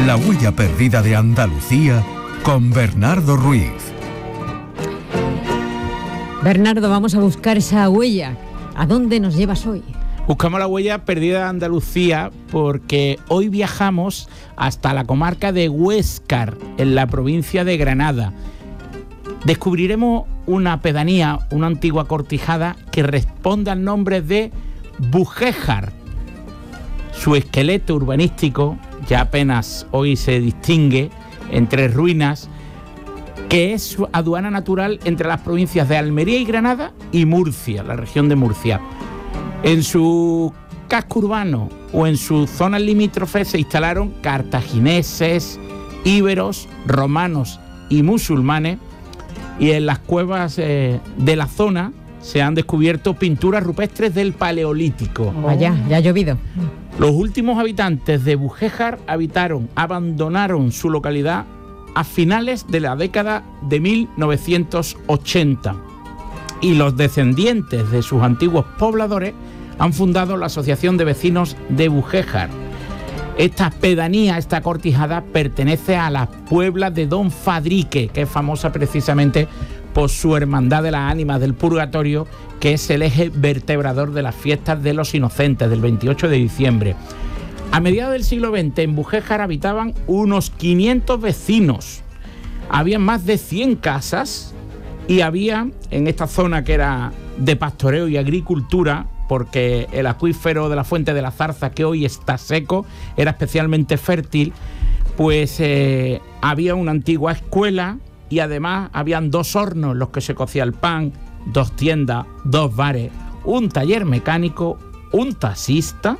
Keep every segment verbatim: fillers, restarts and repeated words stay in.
La huella perdida de Andalucía con Bernardo Ruiz. Bernardo, vamos a buscar esa huella. ¿A dónde nos llevas hoy? Buscamos la huella perdida de Andalucía porque hoy viajamos hasta la comarca de Huéscar, en la provincia de Granada. Descubriremos una pedanía, una antigua cortijada que responde al nombre de Bujéjar. Su esqueleto urbanístico ya apenas hoy se distingue entre ruinas, que es su aduana natural entre las provincias de Almería y Granada y Murcia, la región de Murcia. En su casco urbano o en sus zonas limítrofes se instalaron cartagineses, íberos, romanos y musulmanes, y en las cuevas eh, de la zona se han descubierto pinturas rupestres del Paleolítico. Vaya, ya ha llovido. Los últimos habitantes de Bujéjar habitaron, abandonaron su localidad a finales de la década de mil novecientos ochenta, y los descendientes de sus antiguos pobladores han fundado la Asociación de Vecinos de Bujéjar. Esta pedanía, esta cortijada, pertenece a la Puebla de Don Fadrique, que es famosa precisamente por su Hermandad de las Ánimas del Purgatorio, que es el eje vertebrador de las fiestas de los Inocentes del veintiocho de diciembre. A mediados del siglo veinte en Bujéjar habitaban unos quinientos vecinos. Había más de cien casas y había en esta zona, que era de pastoreo y agricultura, porque el acuífero de la Fuente de la Zarza, que hoy está seco, era especialmente fértil, pues eh, había una antigua escuela y además habían dos hornos en los que se cocía el pan, dos tiendas, dos bares, un taller mecánico, un taxista,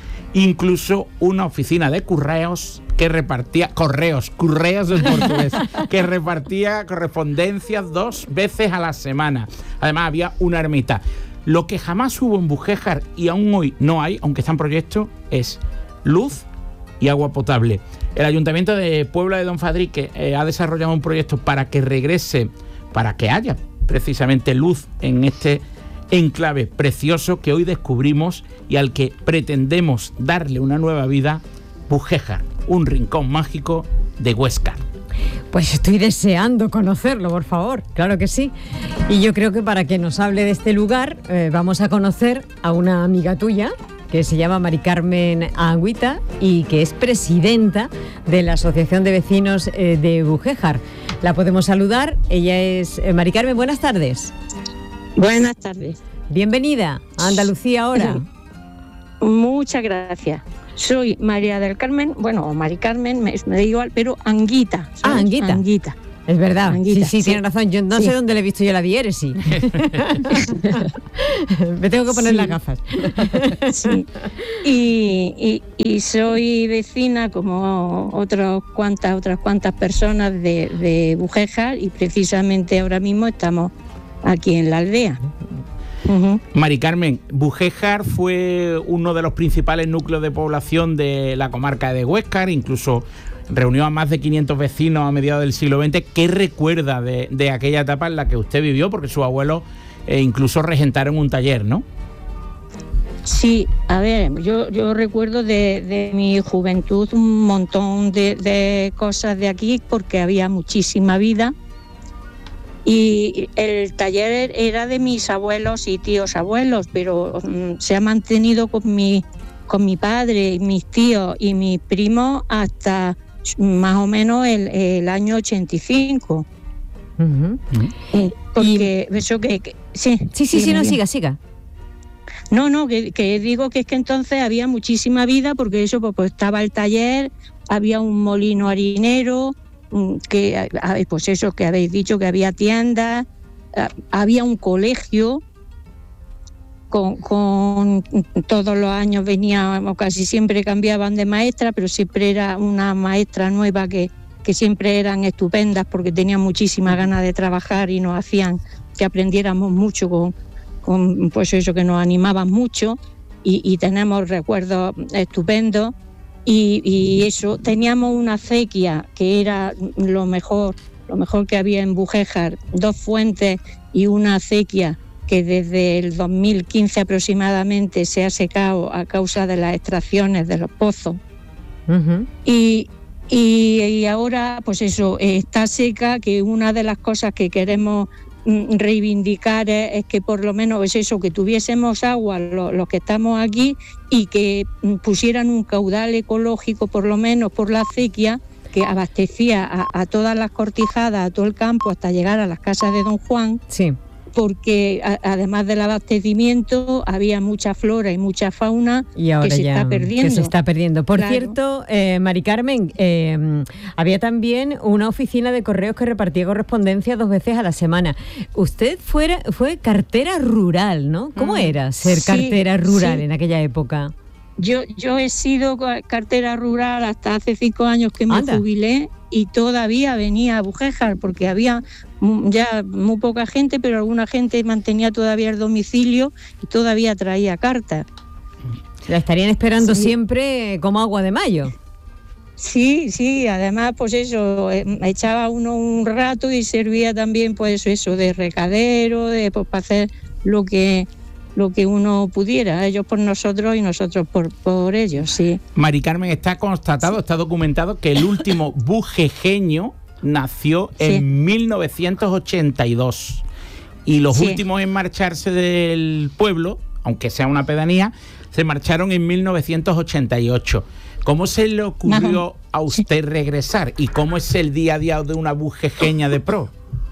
incluso una oficina de correos que repartía correos, correos en portugués, que repartía correspondencias dos veces a la semana. Además había una ermita. Lo que jamás hubo en Bujéjar y aún hoy no hay, aunque está en proyecto, es luz y agua potable. El Ayuntamiento de Puebla de Don Fadrique eh, ha desarrollado un proyecto para que regrese, para que haya precisamente luz en este enclave precioso que hoy descubrimos y al que pretendemos darle una nueva vida. Bujéjar, un rincón mágico de Huéscar. Pues estoy deseando conocerlo, por favor, claro que sí. Y yo creo que para que nos hable de este lugar eh, vamos a conocer a una amiga tuya que se llama Mari Carmen Agüita y que es presidenta de la Asociación de Vecinos eh, de Bujéjar. La podemos saludar. Ella es eh, Mari Carmen, buenas tardes. Buenas tardes. Bienvenida a Andalucía ahora. Muchas gracias. Soy María del Carmen, bueno, Mari Carmen, me, me da igual, pero Anguita. Ah, Anguita. Anguita. Es verdad, Anguita, sí, sí, sí, tiene razón. Yo no sí. sé dónde le he visto yo la diéresis. Me tengo que poner sí. las gafas. Sí. Y, y, y soy vecina, como otras cuantas, otras cuantas personas de, de Bujéjar, y precisamente ahora mismo estamos aquí en la aldea. Uh-huh. Mari Carmen, Bujéjar fue uno de los principales núcleos de población de la comarca de Huéscar, incluso reunió a más de quinientos vecinos a mediados del siglo veinte. ¿Qué recuerda de, de aquella etapa en la que usted vivió? Porque sus abuelos eh, incluso regentaron un taller, ¿no? Sí, a ver, yo, yo recuerdo de, de mi juventud un montón de, de cosas de aquí, porque había muchísima vida. Y el taller era de mis abuelos y tíos abuelos, pero um, se ha mantenido con mi, con mi padre, mis tíos y mis primos hasta más o menos el, el año ochenta y cinco. Uh-huh. Eh, porque y... eso que, que sí, sí, sí, sí, no, siga, siga. No, no, que, que digo que es que entonces había muchísima vida, porque eso pues, pues estaba el taller, había un molino harinero, que pues eso que habéis dicho, que había tiendas, había un colegio con, con todos los años venía, o casi siempre cambiaban de maestra, pero siempre era una maestra nueva que, que siempre eran estupendas, porque tenían muchísimas ganas de trabajar y nos hacían que aprendiéramos mucho con, con pues eso, que nos animaban mucho, y, y tenemos recuerdos estupendos. Y, y eso, teníamos una acequia que era lo mejor, lo mejor que había en Bujéjar, dos fuentes y una acequia que desde el dos mil quince aproximadamente se ha secado a causa de las extracciones de los pozos. Uh-huh. Y, y, y ahora pues eso, está seca, que una de las cosas que queremos mm, reivindicar es, es que por lo menos es eso, que tuviésemos agua los lo que estamos aquí y que mm, pusieran un caudal ecológico por lo menos por la acequia que abastecía a, a todas las cortijadas, a todo el campo hasta llegar a las casas de Don Juan. Sí. Porque a, además del abastecimiento había mucha flora y mucha fauna y ahora que se ya, está perdiendo. Que se está perdiendo. Por Claro. cierto, eh, Mari Carmen, eh, había también una oficina de correos que repartía correspondencia dos veces a la semana. Usted fuera, fue cartera rural, ¿no? ¿Cómo Mm. era ser Sí, cartera rural sí. en aquella época? Yo, yo he sido cartera rural hasta hace cinco años que me Anda. jubilé y todavía venía a Bujéjar porque había mm, ya muy poca gente, pero alguna gente mantenía todavía el domicilio y todavía traía cartas. La estarían esperando Sí. siempre como agua de mayo. Sí, sí, además pues eso, eh, echaba uno un rato y servía también pues eso de recadero, de pues, para hacer lo que lo que uno pudiera, ellos por nosotros y nosotros por, por ellos, sí. Mari Carmen, está constatado, está documentado que el último bujejeño nació Sí. en mil novecientos ochenta y dos y los Sí. últimos en marcharse del pueblo, aunque sea una pedanía, se marcharon en mil novecientos ochenta y ocho. ¿Cómo se le ocurrió a usted regresar y cómo es el día a día de una bujejeña de pro?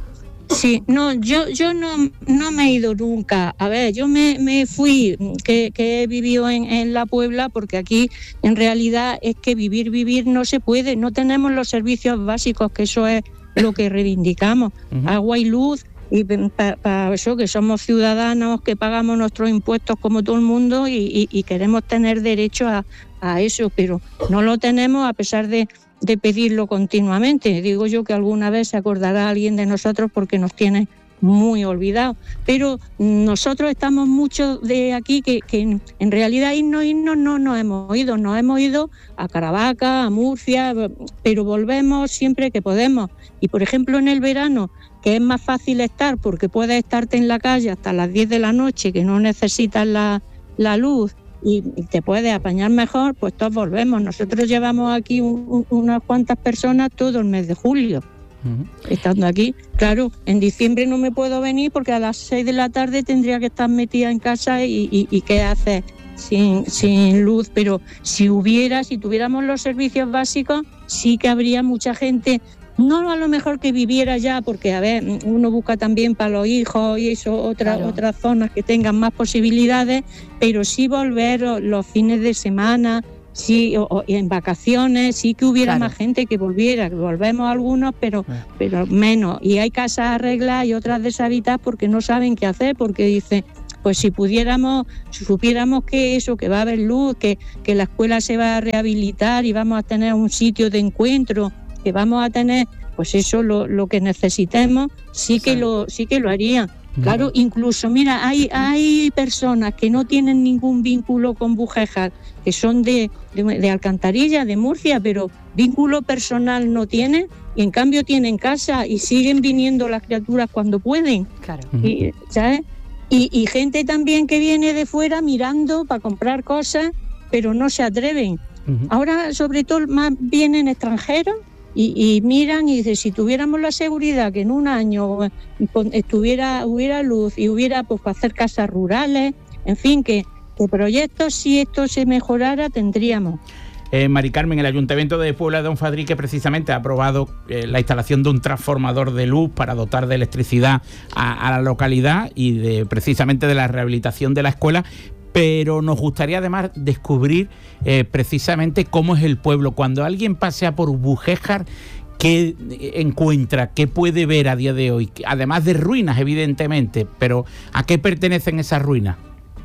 Sí, no, yo yo no, no me he ido nunca. A ver, yo me, me fui, que, que he vivido en, en la Puebla, porque aquí en realidad es que vivir, vivir no se puede. No tenemos los servicios básicos, que eso es lo que reivindicamos. Ujú. Agua y luz, y para pa eso que somos ciudadanos, que pagamos nuestros impuestos como todo el mundo y, y, y queremos tener derecho a, a eso, pero no lo tenemos a pesar de... de pedirlo continuamente. Digo yo que alguna vez se acordará alguien de nosotros porque nos tiene muy olvidados. Pero nosotros estamos muchos de aquí que, que en, en realidad irnos, irnos no nos hemos ido. Nos hemos ido a Caravaca, a Murcia, pero volvemos siempre que podemos. Y por ejemplo en el verano, que es más fácil estar porque puedes estarte en la calle hasta las diez de la noche, que no necesitas la, la luz, y te puedes apañar mejor, pues todos volvemos. Nosotros llevamos aquí un, un, unas cuantas personas todo el mes de julio, Uh-huh. estando aquí. Claro, en diciembre no me puedo venir porque a las seis de la tarde tendría que estar metida en casa y, y, y ¿qué haces sin, sin luz? Pero si hubiera, si tuviéramos los servicios básicos, sí que habría mucha gente. No a lo mejor que viviera ya, porque a ver, uno busca también para los hijos y eso, otras Claro. otras zonas que tengan más posibilidades, pero sí volver los fines de semana, sí, o, o en vacaciones, sí que hubiera Claro. más gente que volviera, que volvemos algunos, pero, Claro. pero menos. Y hay casas arregladas y otras deshabitadas porque no saben qué hacer, porque dicen, pues si pudiéramos, si supiéramos que eso, que va a haber luz, que, que la escuela se va a rehabilitar y vamos a tener un sitio de encuentro, que vamos a tener, pues eso, lo, lo que necesitemos, sí que lo, sí que lo harían. Claro, incluso, mira, hay, hay personas que no tienen ningún vínculo con Bujéjar, que son de, de, de Alcantarilla, de Murcia, pero vínculo personal no tienen, y en cambio tienen casa y siguen viniendo las criaturas cuando pueden. Claro. Uh-huh. Y, ¿sabes? Y, y gente también que viene de fuera mirando para comprar cosas, pero no se atreven. Uh-huh. Ahora, sobre todo, más vienen extranjeros y, y miran y dicen, si tuviéramos la seguridad que en un año estuviera hubiera luz y hubiera pues para hacer casas rurales, en fin, que, que proyectos, si esto se mejorara, tendríamos. Eh, Mari Carmen, el Ayuntamiento de Puebla de Don Fadrique precisamente ha aprobado eh, la instalación de un transformador de luz para dotar de electricidad a, a la localidad y de precisamente de la rehabilitación de la escuela, pero nos gustaría además descubrir eh, precisamente cómo es el pueblo. Cuando alguien pasea por Bujéjar, ¿qué encuentra? ¿Qué puede ver a día de hoy? Además de ruinas, evidentemente, pero ¿a qué pertenecen esas ruinas?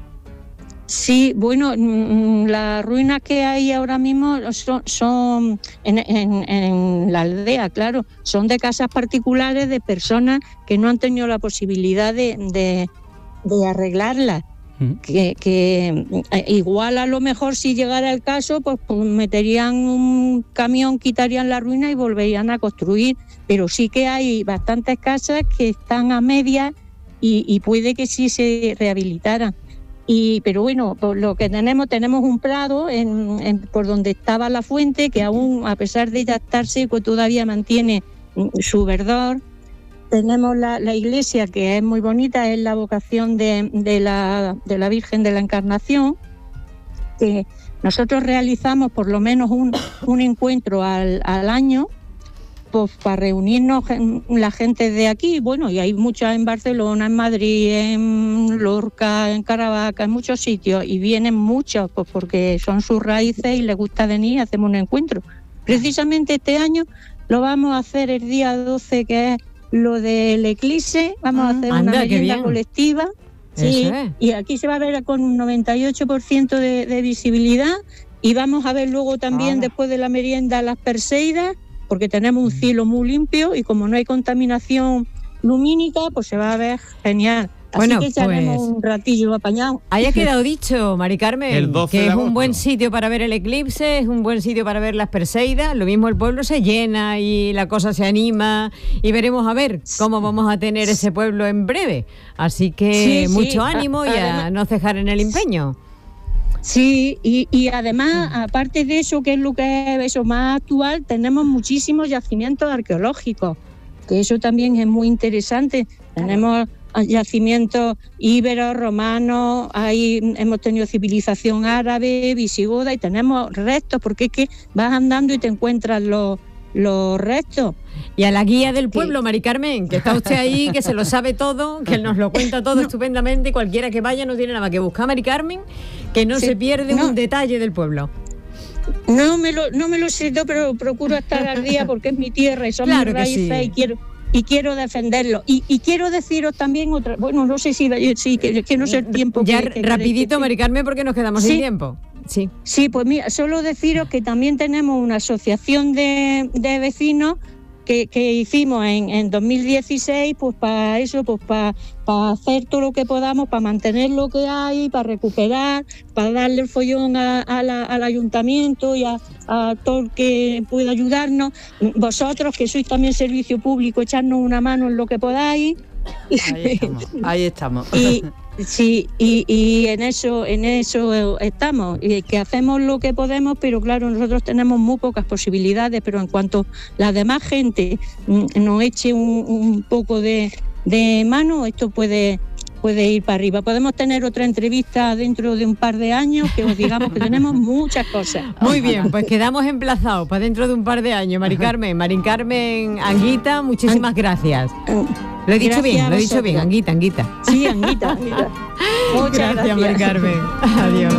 Sí, bueno, las ruinas que hay ahora mismo son, son en, en, en la aldea, claro, son de casas particulares de personas que no han tenido la posibilidad de, de, de arreglarlas. Uh-huh. Que, que igual a lo mejor si llegara el caso, pues, pues meterían un camión, quitarían la ruina y volverían a construir. Pero sí que hay bastantes casas que están a medias y, y puede que sí se rehabilitaran. Y, pero bueno, por lo que tenemos, tenemos un prado en, en, por donde estaba la fuente, que aún, a pesar de ya estar seco, todavía mantiene su verdor. Tenemos la, la iglesia, que es muy bonita, es la vocación de, de, la, de la Virgen de la Encarnación, que nosotros realizamos por lo menos un, un encuentro al, al año, pues para reunirnos la gente de aquí, bueno, y hay muchas en Barcelona, en Madrid, en Lorca, en Caravaca, en muchos sitios, y vienen muchos, pues porque son sus raíces y les gusta venir y hacemos un encuentro. Precisamente este año lo vamos a hacer el día doce, que es lo del eclipse, vamos ah, a hacer anda, una merienda colectiva, sí, es. Y aquí se va a ver con un noventa y ocho por ciento de, de visibilidad, y vamos a ver luego también, ah. después de la merienda, las Perseidas, porque tenemos un cielo muy limpio y como no hay contaminación lumínica, pues se va a ver genial. Así bueno, que echaremos pues, un ratillo apañado. Haya quedado dicho, Mari Carmen, que es un buen sitio para ver el eclipse, es un buen sitio para ver las Perseidas. Lo mismo, el pueblo se llena y la cosa se anima, y veremos a ver cómo vamos a tener ese pueblo en breve. Así que sí, mucho sí. ánimo a, y a además, no cejar en el empeño. Sí, y, y además, aparte de eso, que es lo que es eso más actual, tenemos muchísimos yacimientos arqueológicos, que eso también es muy interesante. Tenemos yacimientos íberos, romanos, ahí hemos tenido civilización árabe, visigoda, y tenemos restos, porque es que vas andando y te encuentras los, los restos. Y a la guía del pueblo, Mari Carmen, que está usted ahí, que se lo sabe todo, que nos lo cuenta todo no. estupendamente, y cualquiera que vaya no tiene nada más que buscar a Mari Carmen, que no sí, se pierde no. un detalle del pueblo. No me lo, no me lo sé, pero procuro estar al día porque es mi tierra y son claro mis raíces sí. y quiero... y quiero defenderlo. Y, y quiero deciros también otra, bueno, no sé si, si que, que no sé el tiempo. Ya que, que rapidito, que, Mari Carmen, porque nos quedamos ¿sí? sin tiempo. Sí, sí, pues mira, solo deciros que también tenemos una asociación de, de vecinos que, que hicimos en, en dos mil dieciséis, pues para eso, pues para, para hacer todo lo que podamos, para mantener lo que hay, para recuperar, para darle el follón a, a la, al ayuntamiento y a, a todo el que pueda ayudarnos. Vosotros, que sois también servicio público, echarnos una mano en lo que podáis. Ahí estamos. Ahí estamos. Y, sí, y, y en eso, en eso estamos, y que hacemos lo que podemos, pero claro, nosotros tenemos muy pocas posibilidades, pero en cuanto la demás gente nos eche un, un poco de, de mano, esto puede, puede ir para arriba. Podemos tener otra entrevista dentro de un par de años, que os digamos que tenemos muchas cosas. Muy bien, pues quedamos emplazados para dentro de un par de años. Mari Carmen, Mari Carmen Anguita, muchísimas gracias. Lo he dicho bien, lo he dicho bien, Anguita, Anguita. Sí, Anguita, Anguita. Muchas gracias, gracias. Mari Carmen. Adiós.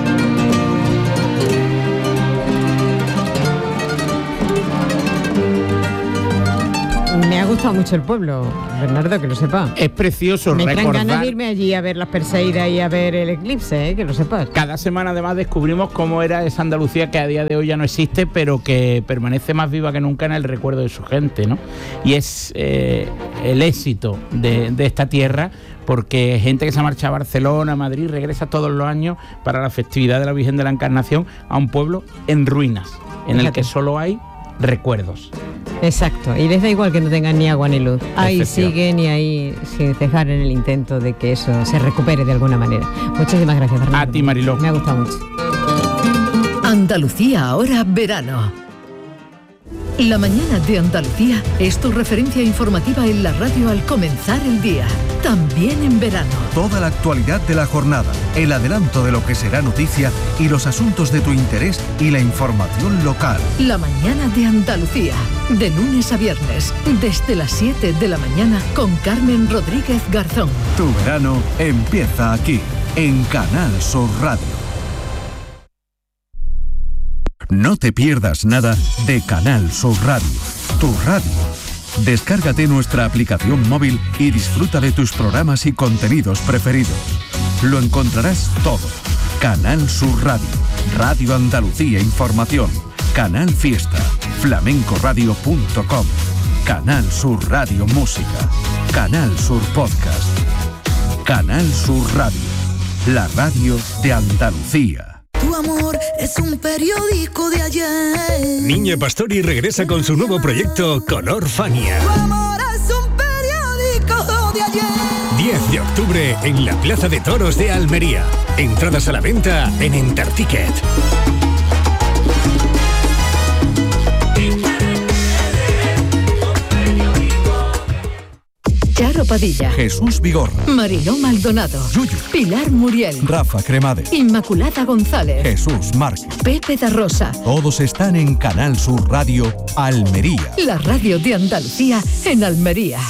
Me ha gustado mucho el pueblo, Bernardo, que lo sepa. Es precioso me recordar. Me dan ganas de irme allí a ver las Perseidas y a ver el eclipse, ¿eh? Que lo sepas. Cada semana además descubrimos cómo era esa Andalucía que a día de hoy ya no existe, pero que permanece más viva que nunca en el recuerdo de su gente, ¿no? Y es eh, el éxito de, de esta tierra, porque gente que se marcha a Barcelona, a Madrid, regresa todos los años para la festividad de la Virgen de la Encarnación a un pueblo en ruinas, en Fíjate. el que solo hay recuerdos. Exacto, y les da igual que no tengan ni agua ni luz. Ahí siguen y ahí sin cejar en el intento de que eso se recupere de alguna manera. Muchísimas gracias, Fernando. A ti, Mariló. Me ha gustado mucho. Andalucía ahora verano. La mañana de Andalucía es tu referencia informativa en la radio al comenzar el día, también en verano. Toda la actualidad de la jornada, el adelanto de lo que será noticia y los asuntos de tu interés y la información local. La mañana de Andalucía, de lunes a viernes, desde las siete de la mañana con Carmen Rodríguez Garzón. Tu verano empieza aquí, en Canal Sur Radio. No te pierdas nada de Canal Sur Radio, tu radio. Descárgate nuestra aplicación móvil y disfruta de tus programas y contenidos preferidos. Lo encontrarás todo. Canal Sur Radio, Radio Andalucía Información, Canal Fiesta, flamencoradio punto com, Canal Sur Radio Música, Canal Sur Podcast, Canal Sur Radio, la radio de Andalucía. Tu amor es un periódico de ayer. Niña Pastori regresa con su nuevo proyecto Color Fania. Tu amor es un periódico de ayer. Diez diez de octubre en la Plaza de Toros de Almería. Entradas a la venta en Enterticket. Charo Padilla, Jesús Vigorra, Mariló Maldonado, Yuyu, Pilar Muriel, Rafa Cremades, Inmaculada González, Jesús Márquez. Pepe da Rosa. Todos están en Canal Sur Radio Almería. La radio de Andalucía en Almería.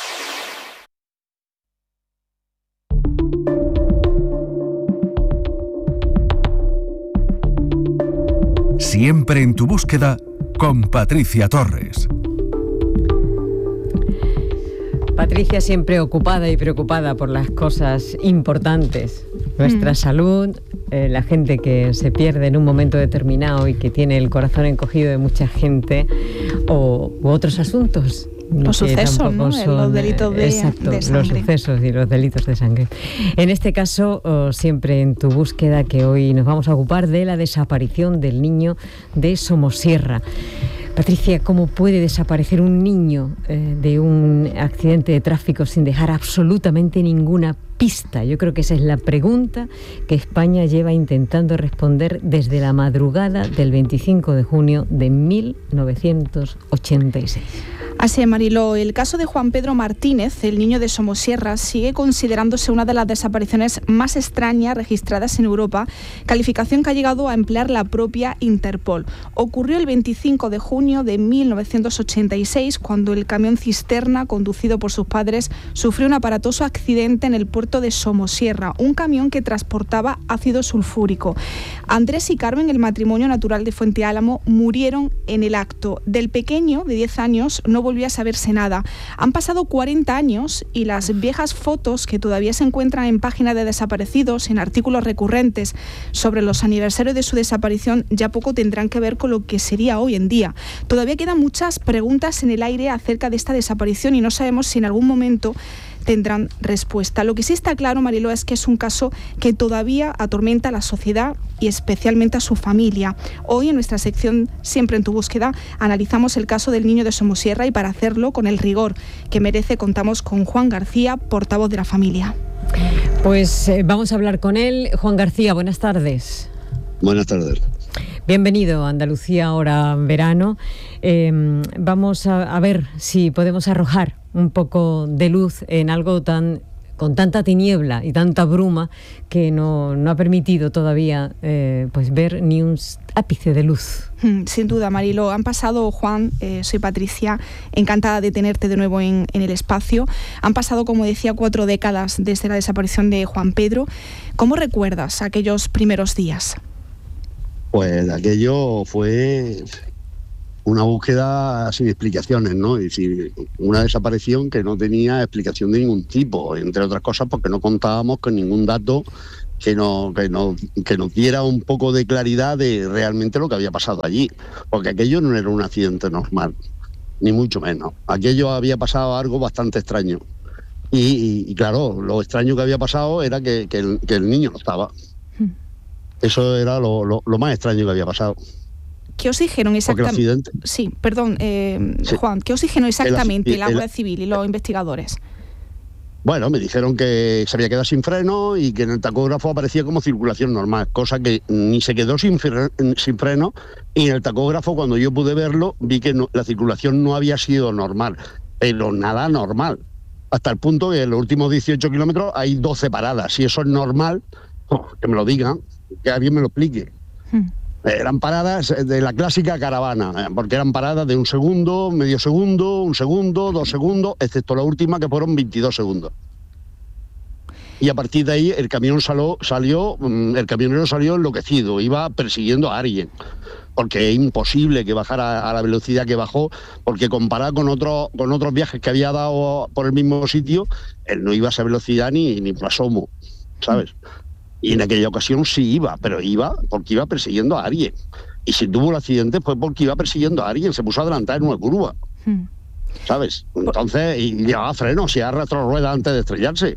Siempre en tu búsqueda con Patricia Torres. Patricia siempre ocupada y preocupada por las cosas importantes. Nuestra mm. salud, eh, la gente que se pierde en un momento determinado y que tiene el corazón encogido de mucha gente, o u otros asuntos. Los sucesos, ¿no? Son, los delitos de, exacto, de sangre. Los sucesos y los delitos de sangre. En este caso, oh, siempre en tu búsqueda, que hoy nos vamos a ocupar de la desaparición del niño de Somosierra. Patricia, ¿cómo puede desaparecer un niño eh, de un accidente de tráfico sin dejar absolutamente ninguna pista? Yo creo que esa es la pregunta que España lleva intentando responder desde la madrugada del veinticinco de junio de mil novecientos ochenta y seis. Así es, Mariló. El caso de Juan Pedro Martínez, el niño de Somosierra, sigue considerándose una de las desapariciones más extrañas registradas en Europa, calificación que ha llegado a emplear la propia Interpol. Ocurrió el veinticinco de junio de mil novecientos ochenta y seis, cuando el camión cisterna, conducido por sus padres, sufrió un aparatoso accidente en el puerto de Somosierra, un camión que transportaba ácido sulfúrico. Andrés y Carmen, el matrimonio natural de Fuente Álamo, murieron en el acto. Del pequeño, de diez años, no volvió a saberse nada. Han pasado cuarenta años y las viejas fotos que todavía se encuentran en páginas de desaparecidos, en artículos recurrentes sobre los aniversarios de su desaparición, ya poco tendrán que ver con lo que sería hoy en día. Todavía quedan muchas preguntas en el aire acerca de esta desaparición y no sabemos si en algún momento tendrán respuesta. Lo que sí está claro, Mariló, es que es un caso que todavía atormenta a la sociedad y especialmente a su familia. Hoy, en nuestra sección Siempre en tu búsqueda, analizamos el caso del niño de Somosierra, y para hacerlo con el rigor que merece contamos con Juan García, portavoz de la familia. Pues eh, vamos a hablar con él. Juan García, buenas tardes. Buenas tardes. Bienvenido a Andalucía, ahora verano. Eh, vamos a, a ver si podemos arrojar un poco de luz en algo tan con tanta tiniebla y tanta bruma que no, no ha permitido todavía eh, pues ver ni un ápice de luz. Sin duda, Marilo. Han pasado, Juan, eh, soy Patricia, encantada de tenerte de nuevo en, en el espacio. Han pasado, como decía, cuatro décadas desde la desaparición de Juan Pedro. ¿Cómo recuerdas aquellos primeros días? Pues aquello fue una búsqueda sin explicaciones, ¿no? Es decir, una desaparición que no tenía explicación de ningún tipo, entre otras cosas porque no contábamos con ningún dato que nos, que nos, que nos diera un poco de claridad de realmente lo que había pasado allí, porque aquello no era un accidente normal, ni mucho menos. Aquello había pasado algo bastante extraño. Y, y, y claro, lo extraño que había pasado era que, que, el, que el niño no estaba. Eso era lo, lo, lo más extraño que había pasado. ¿Qué os dijeron exactamente? Sí, perdón, eh, sí. Juan, ¿qué os dijeron exactamente el, la Guardia Civil y los investigadores? Bueno, me dijeron que se había quedado sin freno y que en el tacógrafo aparecía como circulación normal, cosa que ni se quedó sin, fre sin freno, y en el tacógrafo, cuando yo pude verlo, vi que no, la circulación no había sido normal, pero nada normal, hasta el punto que en los últimos dieciocho kilómetros hay doce paradas. Si eso es normal, oh, que me lo digan, que alguien me lo explique. Hmm. Eran paradas de la clásica caravana, porque eran paradas de un segundo, medio segundo, un segundo, dos segundos, excepto la última que fueron veintidós segundos. Y a partir de ahí el camión salió, salió el camionero salió enloquecido, iba persiguiendo a alguien, porque es imposible que bajara a la velocidad que bajó, porque comparado con otros con otros viajes que había dado por el mismo sitio, él no iba a esa velocidad ni, ni por asomo, ¿sabes? Y en aquella ocasión sí iba, pero iba porque iba persiguiendo a alguien. Y si tuvo el accidente fue porque iba persiguiendo a alguien, se puso a adelantar en una curva. Hmm. ¿Sabes? Entonces, y llevaba frenos, y arrastró ruedas antes de estrellarse.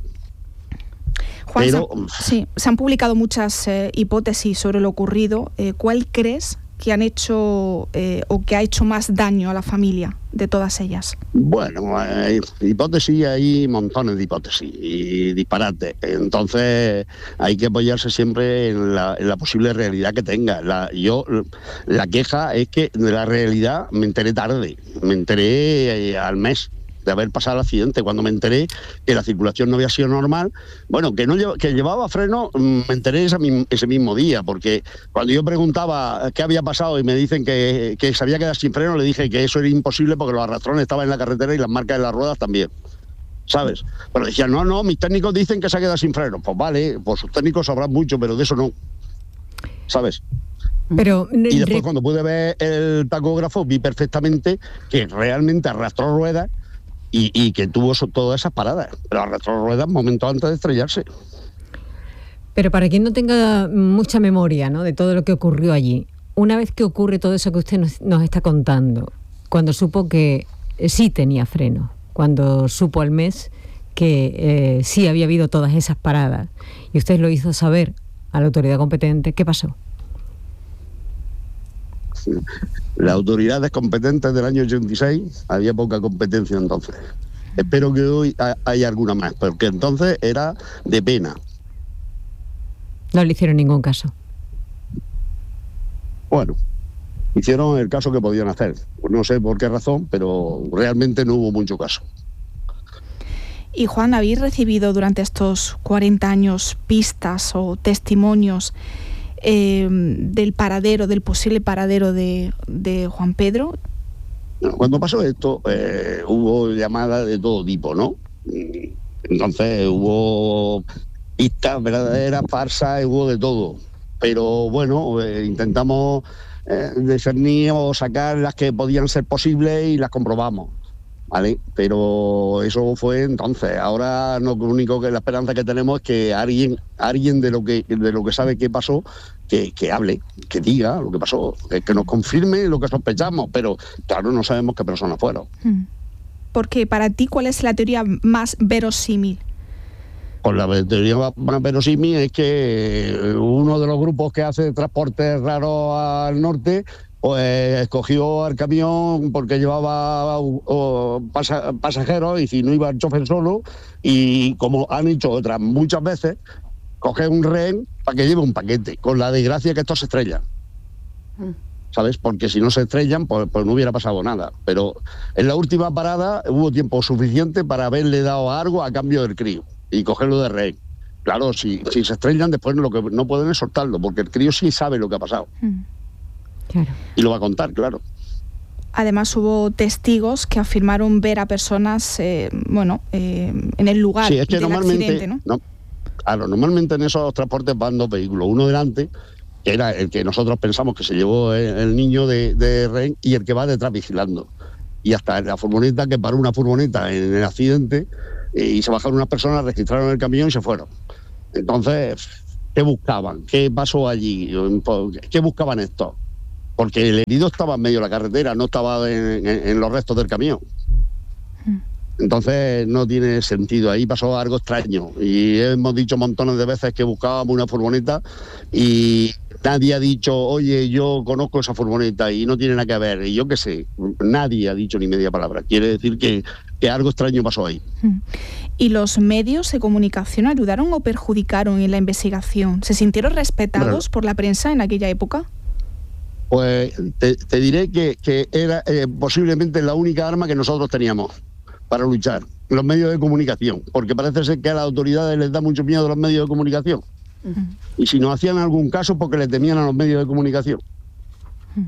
Juan, pero, se, han, sí, se han publicado muchas eh, hipótesis sobre lo ocurrido. Eh, ¿Cuál crees que han hecho eh, o que ha hecho más daño a la familia de todas ellas? Bueno, hay hipótesis, hay montones de hipótesis y disparates. Entonces hay que apoyarse siempre en la, en la posible realidad que tenga. La, yo, la queja es que de la realidad me enteré tarde, me enteré eh, al mes de haber pasado el accidente. Cuando me enteré que la circulación no había sido normal, bueno, que no que llevaba freno, me enteré ese, ese mismo día, porque cuando yo preguntaba qué había pasado y me dicen que, que se había quedado sin freno, le dije que eso era imposible porque los arrastrones estaban en la carretera y las marcas de las ruedas también, ¿sabes? Pero decían, no, no, mis técnicos dicen que se ha quedado sin freno. Pues vale, pues sus técnicos sabrán mucho, pero de eso no, ¿sabes? Pero, y después cuando pude ver el tacógrafo vi perfectamente que realmente arrastró ruedas Y, y que tuvo todas esas paradas, pero arrastró ruedas momentos antes de estrellarse. Pero para quien no tenga mucha memoria, ¿no?, de todo lo que ocurrió allí, una vez que ocurre todo eso que usted nos, nos está contando, cuando supo que sí tenía freno, cuando supo al mes que eh, sí había habido todas esas paradas, y usted lo hizo saber a la autoridad competente, ¿qué pasó? Las autoridades competentes del año ochenta y seis, había poca competencia entonces. Espero que hoy haya alguna más, porque entonces era de pena. No le hicieron ningún caso. Bueno, hicieron el caso que podían hacer. No sé por qué razón, pero realmente no hubo mucho caso. Y Juan, ¿habéis recibido durante estos cuarenta años pistas o testimonios Eh, del paradero, del posible paradero de, de Juan Pedro? Cuando pasó esto, eh, hubo llamadas de todo tipo, ¿no? Entonces hubo pistas verdaderas, farsas, hubo de todo. Pero bueno, eh, intentamos eh, discernir o sacar las que podían ser posibles y las comprobamos, ¿vale? Pero eso fue entonces. Ahora no, lo único que la esperanza que tenemos es que alguien, alguien de lo que de lo que sabe qué pasó, que, que hable, que diga lo que pasó, que, que nos confirme lo que sospechamos, pero claro, no sabemos qué personas fueron. Porque para ti, ¿cuál es la teoría más verosímil? Pues la teoría más verosímil es que uno de los grupos que hace transportes raros al norte pues escogió al camión porque llevaba uh, pasa, pasajeros y si no iba el chofer solo, y como han hecho otras muchas veces, coge un rehén para que lleve un paquete, con la desgracia que estos se estrellan. ¿Sabes? Porque si no se estrellan, pues, pues no hubiera pasado nada. Pero en la última parada hubo tiempo suficiente para haberle dado algo a cambio del crío y cogerlo de rehén. Claro, si, si se estrellan, después lo que no pueden es soltarlo, porque el crío sí sabe lo que ha pasado. Mm. Claro. Y lo va a contar, claro. Además hubo testigos que afirmaron ver a personas, eh, bueno, eh, en el lugar sí, es que del normalmente, accidente, ¿no? no Claro, normalmente en esos transportes van dos vehículos, uno delante, que era el que nosotros pensamos que se llevó el, el niño de, de rehén, y el que va detrás vigilando. Y hasta la furgoneta, que paró una furgoneta en el accidente, y se bajaron unas personas, registraron el camión y se fueron. Entonces, ¿qué buscaban? ¿Qué pasó allí? ¿Qué buscaban estos? Porque el herido estaba en medio de la carretera, no estaba en, en, en los restos del camión. Entonces no tiene sentido, ahí pasó algo extraño. Y hemos dicho montones de veces que buscábamos una furgoneta y nadie ha dicho, oye, yo conozco esa furgoneta y no tiene nada que ver. Y yo qué sé, nadie ha dicho ni media palabra. Quiere decir que, que algo extraño pasó ahí. ¿Y los medios de comunicación ayudaron o perjudicaron en la investigación? ¿Se sintieron respetados bueno, por la prensa en aquella época? Pues te, te diré que, que era eh, posiblemente la única arma que nosotros teníamos para luchar, los medios de comunicación, porque parece ser que a las autoridades les da mucho miedo los medios de comunicación. Uh-huh. Y si nos hacían algún caso, porque le temían a los medios de comunicación. Uh-huh.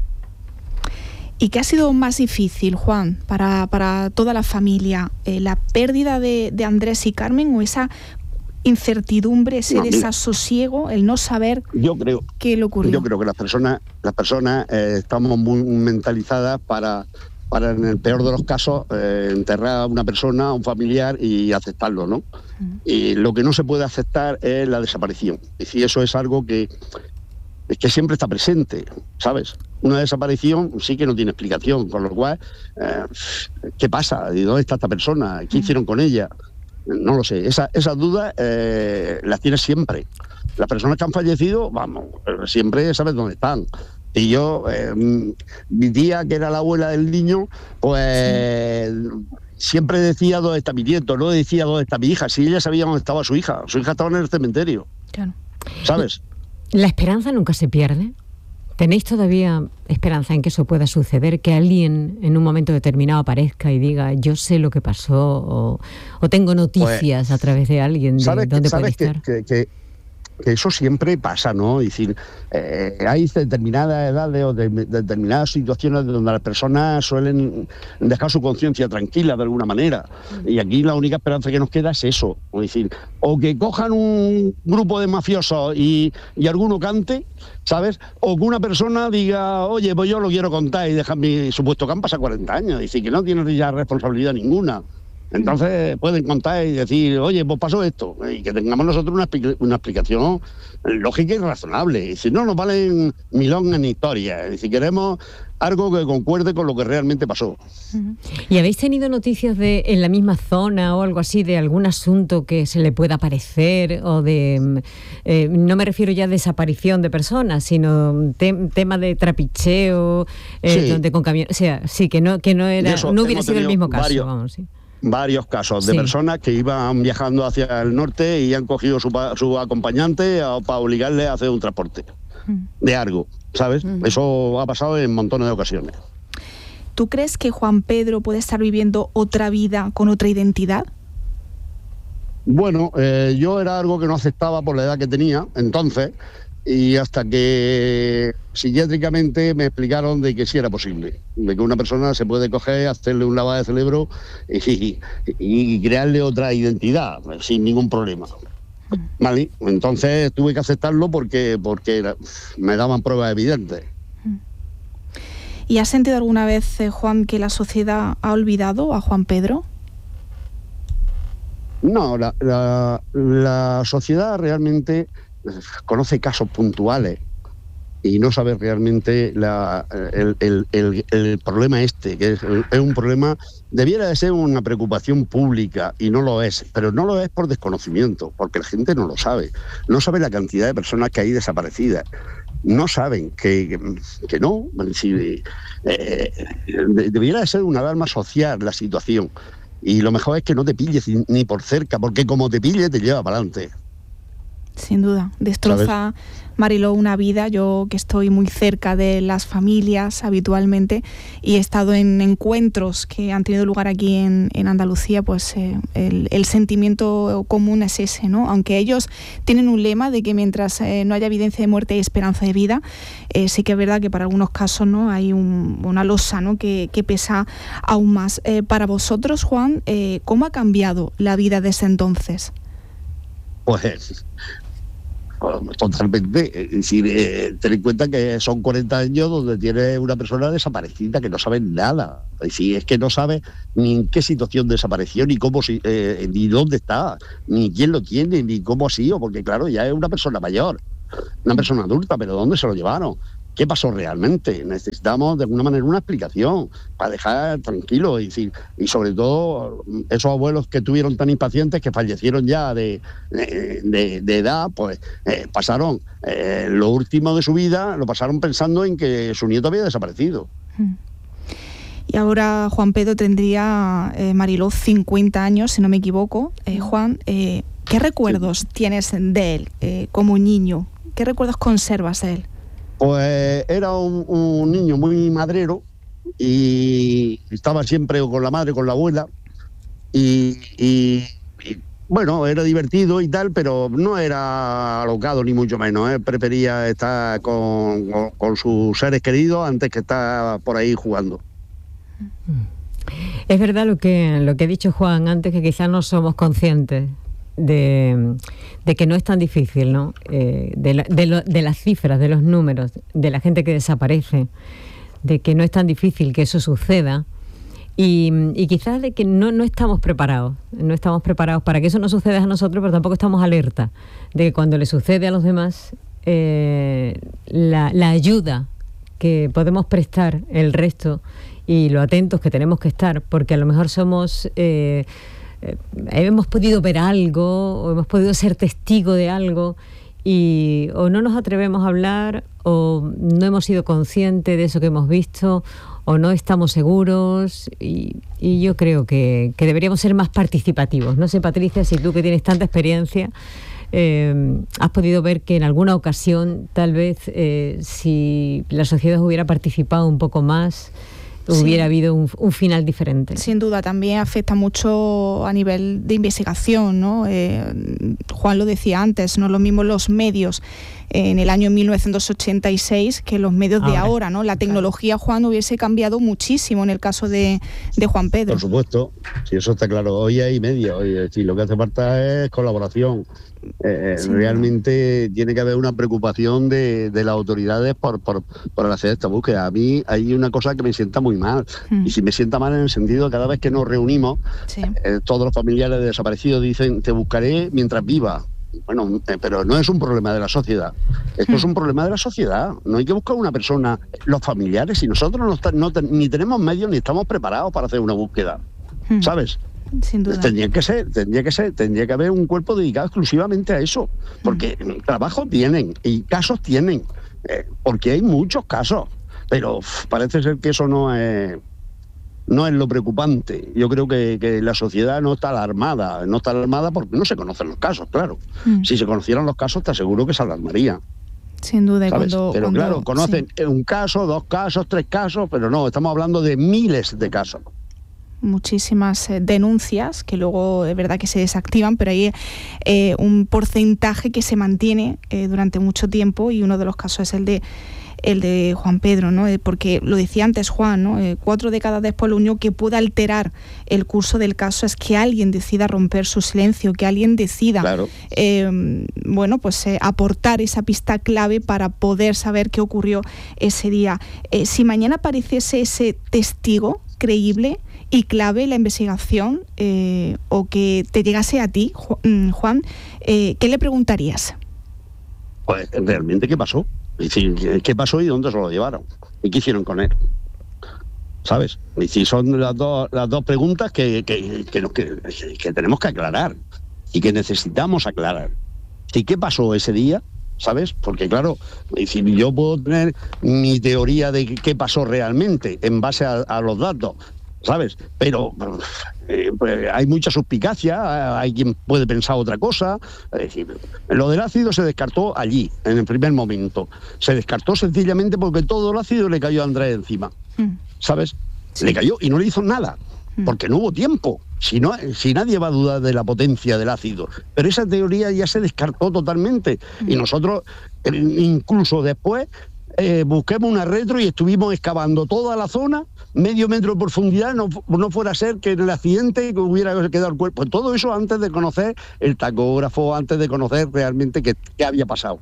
¿Y qué ha sido más difícil, Juan, para, para toda la familia? Eh, ¿La pérdida de, de Andrés y Carmen o esa incertidumbre, ese no, desasosiego, el no saber yo creo, qué le ocurrió? Yo creo que las personas, las personas eh, estamos muy mentalizadas para... para en el peor de los casos eh, enterrar a una persona, a un familiar y aceptarlo, ¿no? Uh-huh. Y lo que no se puede aceptar es la desaparición. Es decir, eso es algo que, es que siempre está presente, ¿sabes? Una desaparición sí que no tiene explicación, con lo cual, eh, ¿qué pasa? ¿Y dónde está esta persona? ¿Qué uh-huh. hicieron con ella? No lo sé. Esa, esas dudas eh, las tienes siempre. Las personas que han fallecido, vamos, siempre sabes dónde están. Y yo, eh, mi tía, que era la abuela del niño, pues sí. siempre decía dónde está mi nieto, no decía dónde está mi hija. Si ella sabía dónde estaba su hija, su hija estaba en el cementerio. Claro. ¿Sabes? ¿La esperanza nunca se pierde? ¿Tenéis todavía esperanza en que eso pueda suceder? Que alguien en un momento determinado aparezca y diga, yo sé lo que pasó, o, o tengo noticias pues, a través de alguien de ¿sabes dónde que, puede sabes estar? Que, que, que, que eso siempre pasa, ¿no? Es decir, eh, hay determinadas edades o de, de determinadas situaciones donde las personas suelen dejar su conciencia tranquila de alguna manera. Y aquí la única esperanza que nos queda es eso. Es decir, o que cojan un grupo de mafiosos y, y alguno cante, ¿sabes? O que una persona diga, oye, pues yo lo quiero contar y dejar mi supuesto que han pasado cuarenta años. Es decir, que no tienen ya responsabilidad ninguna. Entonces pueden contar y decir, oye, pues pasó esto, y que tengamos nosotros una, una explicación lógica y razonable. Y si no nos valen milongas ni historias, y si queremos algo que concuerde con lo que realmente pasó. ¿Y habéis tenido noticias de en la misma zona o algo así de algún asunto que se le pueda parecer, o de, eh, no me refiero ya a desaparición de personas, sino te, tema de trapicheo, eh, sí. donde con camiones, o sea, sí, que no, que no era, no hubiera sido el mismo caso, varios, vamos, sí. Varios casos de sí. personas que iban viajando hacia el norte y han cogido su, su acompañante a, para obligarle a hacer un transporte mm. de algo, ¿sabes? Mm. Eso ha pasado en montones de ocasiones. ¿Tú crees que Juan Pedro puede estar viviendo otra vida con otra identidad? Bueno, eh, yo era algo que no aceptaba por la edad que tenía entonces, y hasta que psiquiátricamente me explicaron de que sí era posible, de que una persona se puede coger, hacerle un lavado de cerebro y, y, y crearle otra identidad sin ningún problema. ¿Vale? Entonces tuve que aceptarlo porque, porque era, me daban pruebas evidentes. ¿Y has sentido alguna vez, eh, Juan, que la sociedad ha olvidado a Juan Pedro? No, la, la, la sociedad realmente conoce casos puntuales y no sabe realmente la, el, el, el, el problema este, que es, es un problema, debiera de ser una preocupación pública y no lo es, pero no lo es por desconocimiento, porque la gente no lo sabe, no sabe la cantidad de personas que hay desaparecidas, no saben que, que, que no, si, eh, debiera de ser una alarma social la situación, y lo mejor es que no te pilles ni por cerca, porque como te pille te lleva para adelante. Sin duda, destroza, ¿sabes? Mariló, una vida. Yo que estoy muy cerca de las familias habitualmente y he estado en encuentros que han tenido lugar aquí en, en Andalucía, pues eh, el, el sentimiento común es ese, ¿no? Aunque ellos tienen un lema de que mientras eh, no haya evidencia de muerte hay esperanza de vida, eh, sí que es verdad que para algunos casos, ¿no?, hay un, una losa, ¿no?, que, que pesa aún más. Eh, para vosotros, Juan, eh, ¿cómo ha cambiado la vida desde entonces? Pues totalmente. Es decir, eh, ten en cuenta que son cuarenta años donde tiene una persona desaparecida que no sabe nada. Es decir, es que no sabe ni en qué situación desapareció, ni cómo, eh, ni dónde está, ni quién lo tiene, ni cómo ha sido, porque claro, ya es una persona mayor, una persona adulta, pero ¿dónde se lo llevaron? ¿Qué pasó realmente? Necesitamos de alguna manera una explicación para dejar tranquilo, y, decir, y sobre todo esos abuelos que tuvieron tan impacientes que fallecieron ya de, de, de edad, pues eh, pasaron eh, lo último de su vida, lo pasaron pensando en que su nieto había desaparecido. Y ahora Juan Pedro tendría, eh, Mariló, cincuenta años, si no me equivoco. Eh, Juan, eh, ¿qué recuerdos sí. tienes de él eh, como niño? ¿Qué recuerdos conservas de él? Pues era un, un niño muy madrero y estaba siempre con la madre, con la abuela y, y, y bueno, era divertido y tal, pero no era alocado ni mucho menos, ¿eh? Prefería estar con, con, con sus seres queridos antes que estar por ahí jugando. Es verdad lo que, lo que ha dicho Juan antes, que quizás no somos conscientes De, de que no es tan difícil, ¿no? Eh, de, la, de, lo, de las cifras, de los números, de la gente que desaparece, de que no es tan difícil que eso suceda y, y quizás de que no, no estamos preparados, no estamos preparados para que eso no suceda a nosotros, pero tampoco estamos alerta de que cuando le sucede a los demás, eh, la, la ayuda que podemos prestar el resto y lo atentos que tenemos que estar, porque a lo mejor somos... Eh, Eh, hemos podido ver algo o hemos podido ser testigo de algo y o no nos atrevemos a hablar o no hemos sido conscientes de eso que hemos visto, o no estamos seguros, y, y yo creo que, que deberíamos ser más participativos. No sé, Patricia, si tú, que tienes tanta experiencia, eh, has podido ver que en alguna ocasión, tal vez, eh, si la sociedad hubiera participado un poco más, hubiera sí. habido un, un final diferente. Sin duda, también afecta mucho a nivel de investigación, ¿no? Eh, Juan lo decía antes, no es lo mismo los medios en el año mil novecientos ochenta y seis que los medios ahora. de ahora, ¿no? La tecnología, Juan, hubiese cambiado muchísimo en el caso de, de Juan Pedro. Por supuesto, sí, eso está claro. Hoy hay medios, hoy, sí, lo que hace falta es colaboración. Eh, sí, realmente no. tiene que haber una preocupación de, de las autoridades por, por, por hacer esta búsqueda. A mí hay una cosa que me sienta muy mal, mm. y si me sienta mal en el sentido de cada vez que nos reunimos, sí. eh, todos los familiares de desaparecidos dicen: te buscaré mientras viva. Bueno, eh, pero no es un problema de la sociedad. Esto mm. es un problema de la sociedad. No hay que buscar una persona, los familiares, si nosotros no, no ni tenemos medios ni estamos preparados para hacer una búsqueda, mm. ¿sabes? Sin duda. Tendría que ser, tendría que ser, tendría que haber un cuerpo dedicado exclusivamente a eso, porque mm. trabajo tienen y casos tienen, eh, porque hay muchos casos, pero uf, parece ser que eso no es, no es lo preocupante. Yo creo que, que la sociedad no está alarmada, no está alarmada porque no se conocen los casos, claro. Mm. Si se conocieran los casos, te aseguro que se alarmaría. Sin duda. Cuando, pero cuando, claro, conocen sí. un caso, dos casos, tres casos, pero no, estamos hablando de miles de casos. Muchísimas eh, denuncias que luego es verdad que se desactivan, pero hay eh, un porcentaje que se mantiene eh, durante mucho tiempo, y uno de los casos es el de el de Juan Pedro, ¿no? Eh, porque lo decía antes Juan, ¿no? Eh, cuatro décadas después, lo único que puede alterar el curso del caso es que alguien decida romper su silencio, que alguien decida claro. eh, bueno, pues eh, aportar esa pista clave para poder saber qué ocurrió ese día. Eh, si mañana apareciese ese testigo creíble y clave en la investigación, eh, o que te llegase a ti, Juan, eh, ¿qué le preguntarías? Pues realmente qué pasó, es decir, qué pasó y dónde se lo llevaron y qué hicieron con él, ¿sabes? Es decir, son las dos las dos preguntas que, que, que, nos, que, que tenemos que aclarar y que necesitamos aclarar. ¿Y qué pasó ese día? ¿Sabes? Porque claro, es decir, yo puedo tener mi teoría de qué pasó realmente en base a, a los datos, ¿sabes? Pero eh, pues hay mucha suspicacia, hay quien puede pensar otra cosa. Es decir, lo del ácido se descartó allí, en el primer momento. Se descartó sencillamente porque todo el ácido le cayó a Andrés encima, ¿sabes? Sí. Le cayó y no le hizo nada, porque no hubo tiempo. Si, no, si nadie va a dudar de la potencia del ácido. Pero esa teoría ya se descartó totalmente. Y nosotros, incluso después, eh, busquemos una retro y estuvimos excavando toda la zona, medio metro de profundidad, no, no fuera a ser que en el accidente hubiera quedado el cuerpo. Todo eso antes de conocer el tacógrafo, antes de conocer realmente qué, qué había pasado.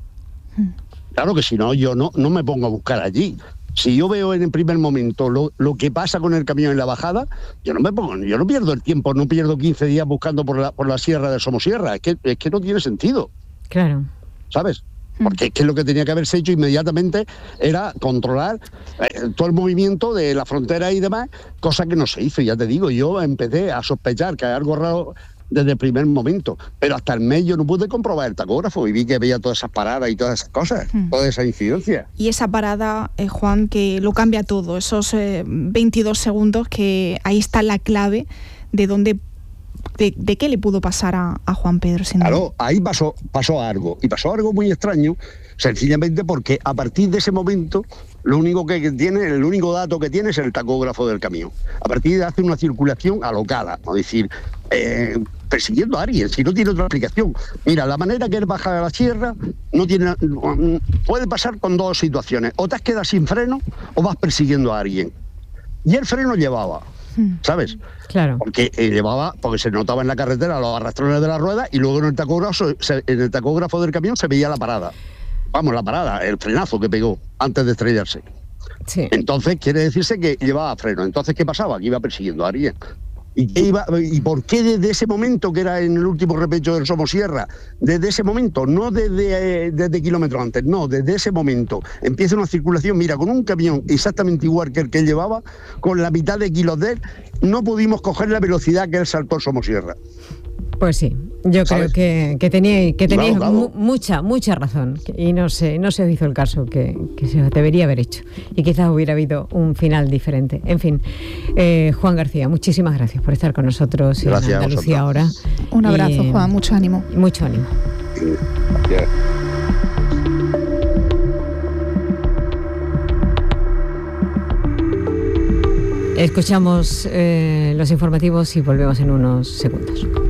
Claro que si no, yo no, no me pongo a buscar allí. Si yo veo en el primer momento lo, lo que pasa con el camión en la bajada, yo no me pongo, yo no pierdo el tiempo, no pierdo quince días buscando por la, por la sierra de Somosierra. Es que, es que no tiene sentido. Claro. ¿Sabes? Porque es que lo que tenía que haberse hecho inmediatamente era controlar eh, todo el movimiento de la frontera y demás, cosa que no se hizo. Ya te digo, yo empecé a sospechar que hay algo raro desde el primer momento, pero hasta el mes yo no pude comprobar el tacógrafo y vi que veía todas esas paradas y todas esas cosas, mm. toda esa incidencia. Y esa parada, eh, Juan, que lo cambia todo, esos eh, veintidós segundos, que ahí está la clave de dónde, de, de qué le pudo pasar a, a Juan Pedro. Sin claro, duda. Ahí pasó, pasó algo, y pasó algo muy extraño, sencillamente porque a partir de ese momento lo único que tiene, el único dato que tiene es el tacógrafo del camión. A partir de hace una circulación alocada, es decir, eh, persiguiendo a alguien, si no tiene otra explicación. Mira, la manera que él baja a la sierra no tiene, puede pasar con dos situaciones: o te has quedado sin freno o vas persiguiendo a alguien. Y el freno llevaba, ¿sabes? Claro. Porque eh, llevaba, porque se notaba en la carretera los arrastrones de la rueda, y luego en el tacógrafo, se, en el tacógrafo del camión se veía la parada. Vamos, la parada, el frenazo que pegó antes de estrellarse. Sí. Entonces quiere decirse que llevaba freno. Entonces, ¿qué pasaba? Que iba persiguiendo a alguien. ¿Y, qué iba, ¿Y por qué desde ese momento, que era en el último repecho del Somosierra, desde ese momento, no desde, eh, desde kilómetros antes, no, desde ese momento, empieza una circulación, mira, con un camión exactamente igual que el que él llevaba, con la mitad de kilos de él, no pudimos coger la velocidad que él saltó el Somosierra? Pues sí, Yo ¿sabes? creo que, que teníais, que teníais Claro, claro. mu- mucha, mucha razón y no se, no se os hizo el caso que, que se os debería haber hecho y quizás hubiera habido un final diferente. En fin, eh, Juan García, muchísimas gracias por estar con nosotros Gracias en a Andalucía ahora. Un abrazo, Y, Juan, mucho ánimo. Mucho ánimo. Ya. Escuchamos eh, los informativos y volvemos en unos segundos.